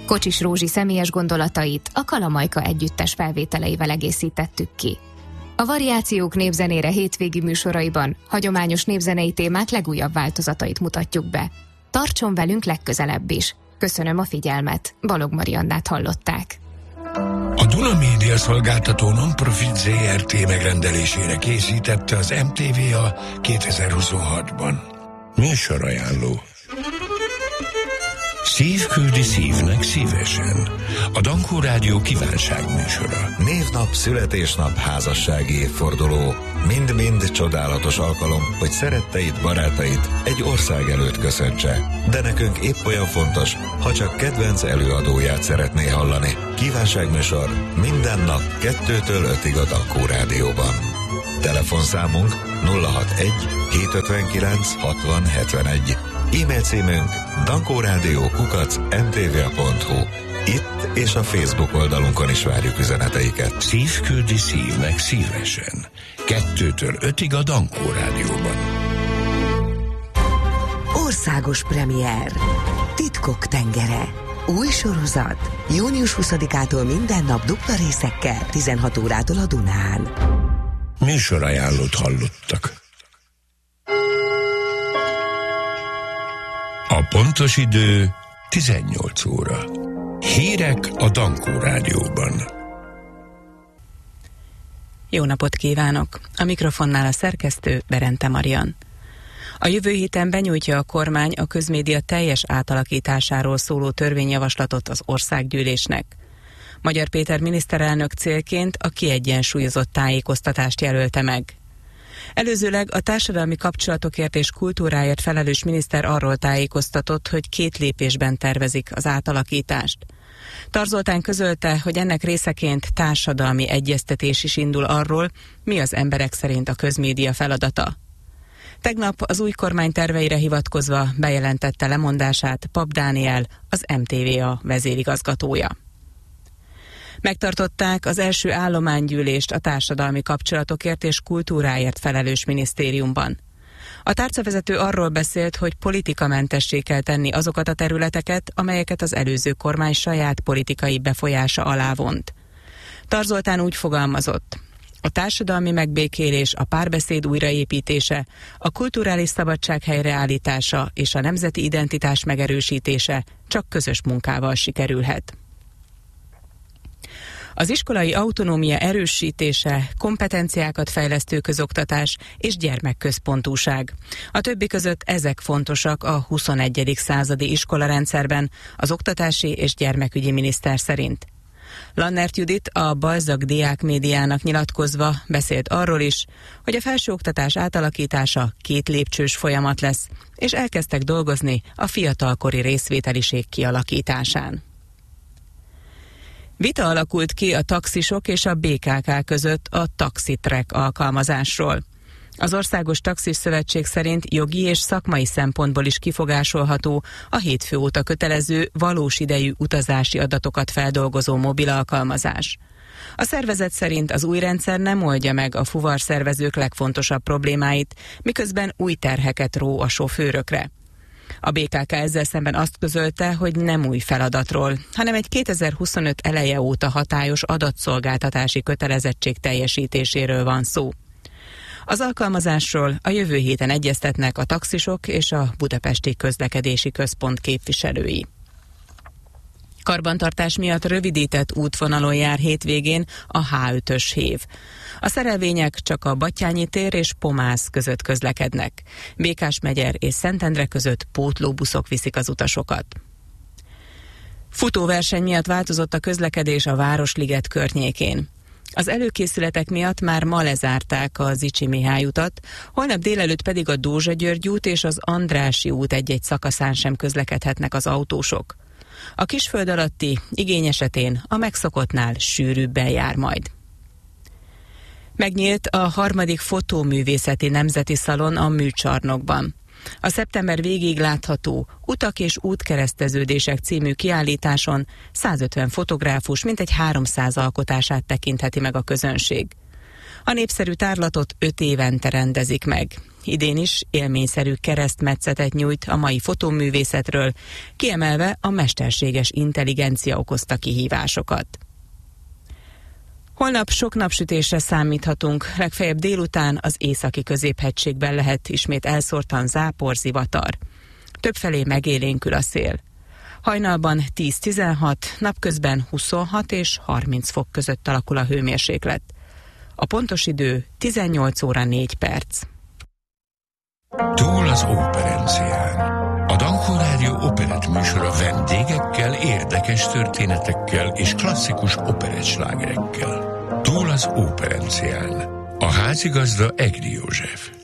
Kocsis Rózsi személyes gondolatait a Kalamajka együttes felvételeivel egészítettük ki. A Variációk népzenére hétvégi műsoraiban hagyományos népzenei témák legújabb változatait mutatjuk be. Tartson velünk legközelebb is. Köszönöm a figyelmet. Balog Mariannát hallották. A Duna Média szolgáltató non-profit ZRT megrendelésére készítette az MTVA 2026-ban. Műsorajánló. Szív küldi szívnek szívesen. A Dankó Rádió kívánságműsora. Névnap, születésnap, házassági évforduló. Mind-mind csodálatos alkalom, hogy szeretteid, barátait egy ország előtt köszöntse. De nekünk épp olyan fontos, ha csak kedvenc előadóját szeretné hallani. Kívánságműsor minden nap 2-től 5-ig a Dankó Rádióban. Telefonszámunk 061 759 60 71. E-mail címünk dankórádió@mtva.hu. Itt és a Facebook oldalunkon is várjuk üzeneteiket. Szív küldi szívnek szívesen. 2-től 5-ig a Dankó Rádióban. Országos premier. Titkok tengere. Új sorozat. Június 20-ától minden nap dupla részekkel, 16 órától a Dunán. Műsorajánlót hallottak. A pontos idő 18 óra. Hírek a Dankó Rádióban. Jó napot kívánok! A mikrofonnál a szerkesztő Berente Marian. A jövő héten benyújtja a kormány a közmédia teljes átalakításáról szóló törvényjavaslatot az országgyűlésnek. Magyar Péter miniszterelnök célként a kiegyensúlyozott tájékoztatást jelölte meg. Előzőleg a társadalmi kapcsolatokért és kultúráért felelős miniszter arról tájékoztatott, hogy 2 lépésben tervezik az átalakítást. Tarz Zoltán közölte, hogy ennek részeként társadalmi egyeztetés is indul arról, mi az emberek szerint a közmédia feladata. Tegnap az új kormány terveire hivatkozva bejelentette lemondását Pap Dániel, az MTVA vezérigazgatója. Megtartották az első állománygyűlést a társadalmi kapcsolatokért és kultúráért felelős minisztériumban. A tárcavezető arról beszélt, hogy politikamentessé kell tenni azokat a területeket, amelyeket az előző kormány saját politikai befolyása alá vont. Tarz Zoltán úgy fogalmazott: a társadalmi megbékélés, a párbeszéd újraépítése, a kulturális szabadság helyreállítása és a nemzeti identitás megerősítése csak közös munkával sikerülhet. Az iskolai autonómia erősítése, kompetenciákat fejlesztő közoktatás és gyermekközpontúság. A többi között ezek fontosak a 21. századi iskolarendszerben, az oktatási és gyermekügyi miniszter szerint. Lannert Judit a Balzak Diák Médiának nyilatkozva beszélt arról is, hogy a felsőoktatás átalakítása 2 lépcsős folyamat lesz, és elkezdtek dolgozni a fiatalkori részvételiség kialakításán. Vita alakult ki a taxisok és a BKK között a TaxiTrack alkalmazásról. Az Országos Taxis Szövetség szerint jogi és szakmai szempontból is kifogásolható a hétfő óta kötelező valós idejű utazási adatokat feldolgozó mobil alkalmazás. A szervezet szerint az új rendszer nem oldja meg a fuvarszervezők legfontosabb problémáit, miközben új terheket ró a sofőrökre. A BKK ezzel szemben azt közölte, hogy nem új feladatról, hanem egy 2025 eleje óta hatályos adatszolgáltatási kötelezettség teljesítéséről van szó. Az alkalmazásról a jövő héten egyeztetnek a taxisok és a Budapesti Közlekedési Központ képviselői. Karbantartás miatt rövidített útvonalon jár hétvégén a H5-ös hév. A szerelvények csak a Battyányi tér és Pomász között közlekednek. Békásmegyer és Szentendre között pótlóbuszok viszik az utasokat. Futóverseny miatt változott a közlekedés a Városliget környékén. Az előkészületek miatt már ma lezárták a Zichy Mihály utat, holnap délelőtt pedig a Dózsa-György út és az Andrássy út egy-egy szakaszán sem közlekedhetnek az autósok. A Kisföld alatti igény esetén a megszokottnál sűrűbben jár majd. Megnyílt a 3. fotóművészeti nemzeti szalon a Műcsarnokban. A szeptember végéig látható Utak és útkereszteződések című kiállításon 150 fotográfus mintegy 300 alkotását tekintheti meg a közönség. A népszerű tárlatot 5 évente rendezik meg. Idén is élményszerű keresztmetszetet nyújt a mai fotóművészetről, kiemelve a mesterséges intelligencia okozta kihívásokat. Holnap sok napsütésre számíthatunk, legfeljebb délután az északi középhegységben lehet ismét elszórtan zápor, zivatar. Többfelé megélénkül a szél. Hajnalban 10-16, napközben 26 és 30 fok között alakul a hőmérséklet. A pontos idő 18 óra 4 perc. Túl az Operencián. A Dankó Rádió operett műsora vendégekkel, érdekes történetekkel és klasszikus operettslágerekkel. Túl az Operencián. A házigazda Egri József.